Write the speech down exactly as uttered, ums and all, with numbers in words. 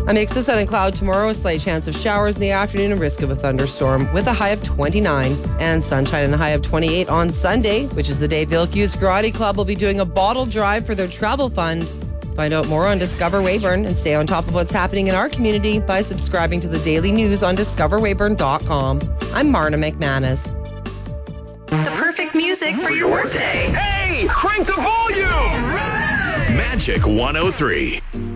A mix of sun and cloud tomorrow, a slight chance of showers in the afternoon and risk of a thunderstorm with a high of twenty-nine. And sunshine and a high of twenty-eight on Sunday, which is the day Vilkius Karate Club will be doing a bottle drive for their travel fund. Find out more on Discover Weyburn and stay on top of what's happening in our community by subscribing to the daily news on discover weyburn dot com. I'm Marna McManus. The perfect music for your workday. Hey, crank the volume! Magic one oh three.